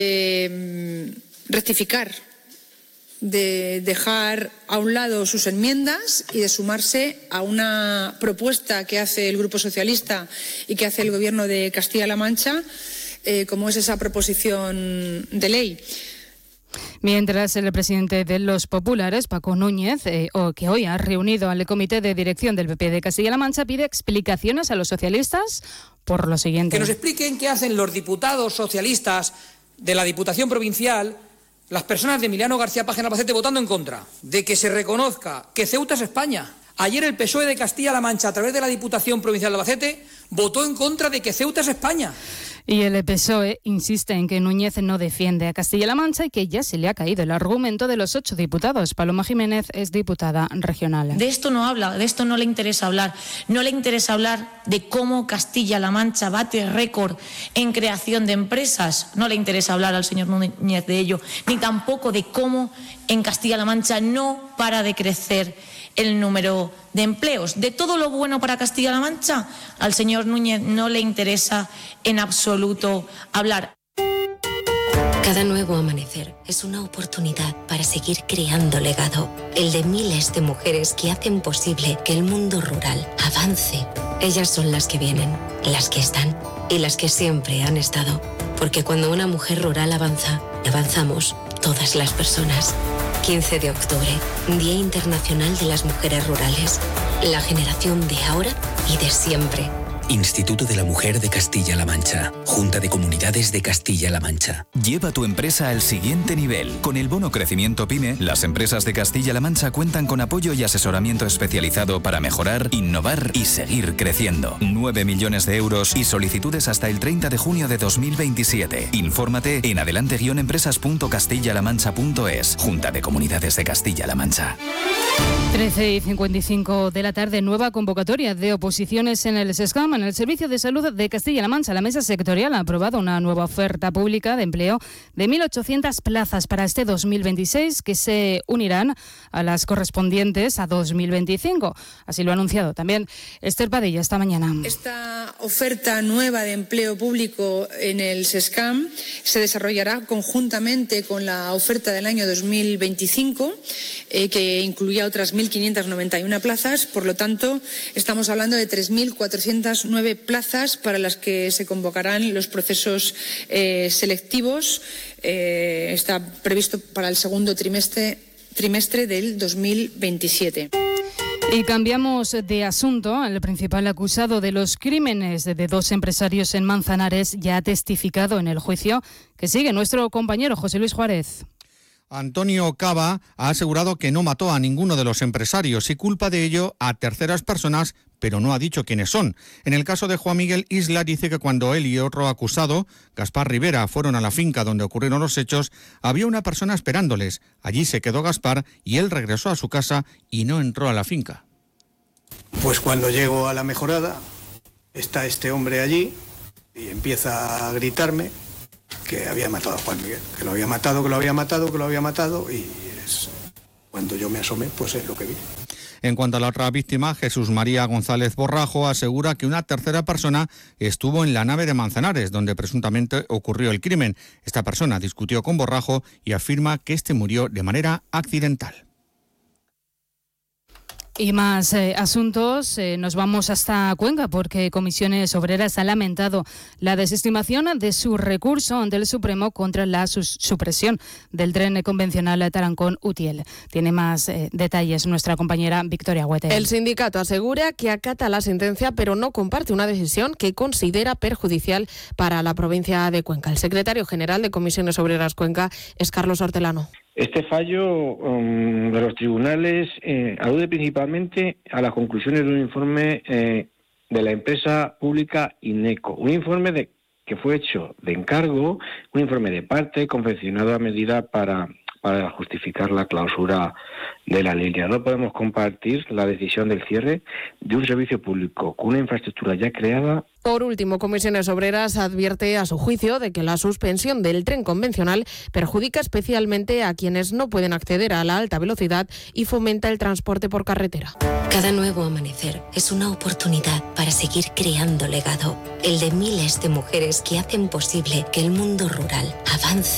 rectificar, de dejar a un lado sus enmiendas y de sumarse a una propuesta que hace el Grupo Socialista y que hace el Gobierno de Castilla-La Mancha, como es esa proposición de ley. Mientras el presidente de los populares, Paco Núñez, que hoy ha reunido al comité de dirección del PP de Castilla-La Mancha, pide explicaciones a los socialistas por lo siguiente. Que nos expliquen qué hacen los diputados socialistas de la Diputación Provincial, las personas de Emiliano García Paje en Albacete, votando en contra de que se reconozca que Ceuta es España. Ayer el PSOE de Castilla-La Mancha, a través de la Diputación Provincial de Albacete, votó en contra de que Ceuta es España. Y el PSOE insiste en que Núñez no defiende a Castilla-La Mancha y que ya se le ha caído el argumento de los 8 diputados. Paloma Jiménez es diputada regional. De esto no habla, de esto no le interesa hablar. No le interesa hablar de cómo Castilla-La Mancha bate récord en creación de empresas. No le interesa hablar al señor Núñez de ello, ni tampoco de cómo en Castilla-La Mancha no para de crecer el número de empleos. De todo lo bueno para Castilla-La Mancha, al señor Núñez no le interesa en absoluto hablar. Cada nuevo amanecer es una oportunidad para seguir creando legado, el de miles de mujeres que hacen posible que el mundo rural avance. Ellas son las que vienen, las que están y las que siempre han estado. Porque cuando una mujer rural avanza, avanzamos todas las personas. 15 de octubre, Día Internacional de las Mujeres Rurales. La generación de ahora y de siempre. Instituto de la Mujer de Castilla-La Mancha. Junta de Comunidades de Castilla-La Mancha. Lleva tu empresa al siguiente nivel. Con el bono Crecimiento PYME, las empresas de Castilla-La Mancha cuentan con apoyo y asesoramiento especializado para mejorar, innovar y seguir creciendo. 9 millones de euros y solicitudes hasta el 30 de junio de 2027. Infórmate en adelante-empresas.castillalamancha.es. Junta de Comunidades de Castilla-La Mancha. 13:55 de la tarde, nueva convocatoria de oposiciones en el SESCAM. En el Servicio de Salud de Castilla-La Mancha, la Mesa Sectorial ha aprobado una nueva oferta pública de empleo de 1.800 plazas para este 2026 que se unirán a las correspondientes a 2025. Así lo ha anunciado también Esther Padilla esta mañana. Esta oferta nueva de empleo público en el SESCAM se desarrollará conjuntamente con la oferta del año 2025, que incluía otras 1.591 plazas. Por lo tanto, estamos hablando de 3.409 plazas para las que se convocarán los procesos selectivos. Está previsto para el segundo trimestre del 2027. Y cambiamos de asunto. El principal acusado de los crímenes de 2 empresarios en Manzanares ya ha testificado en el juicio que sigue nuestro compañero José Luis Juárez. Antonio Cava ha asegurado que no mató a ninguno de los empresarios y culpa de ello a terceras personas, pero no ha dicho quiénes son. En el caso de Juan Miguel Isla, dice que cuando él y otro acusado, Gaspar Rivera, fueron a la finca donde ocurrieron los hechos, había una persona esperándoles. Allí se quedó Gaspar y él regresó a su casa y no entró a la finca. Pues cuando llego a la mejorada, está este hombre allí y empieza a gritarme que había matado a Juan Miguel, que lo había matado, y es cuando yo me asomé, pues es lo que vi. En cuanto a la otra víctima, Jesús María González Borrajo asegura que una tercera persona estuvo en la nave de Manzanares, donde presuntamente ocurrió el crimen. Esta persona discutió con Borrajo y afirma que este murió de manera accidental. Y más asuntos, nos vamos hasta Cuenca porque Comisiones Obreras ha lamentado la desestimación de su recurso ante el Supremo contra la supresión del tren convencional Tarancón-Utiel. Tiene más detalles nuestra compañera Victoria Huete. El sindicato asegura que acata la sentencia, pero no comparte una decisión que considera perjudicial para la provincia de Cuenca. El secretario general de Comisiones Obreras Cuenca es Carlos Hortelano. Este fallo de los tribunales alude principalmente a las conclusiones de un informe de la empresa pública INECO, un informe que fue hecho de encargo, un informe de parte confeccionado a medida para justificar la clausura de la línea. No podemos compartir la decisión del cierre de un servicio público con una infraestructura ya creada. Por último, Comisiones Obreras advierte a su juicio de que la suspensión del tren convencional perjudica especialmente a quienes no pueden acceder a la alta velocidad y fomenta el transporte por carretera. Cada nuevo amanecer es una oportunidad para seguir creando legado, el de miles de mujeres que hacen posible que el mundo rural avance.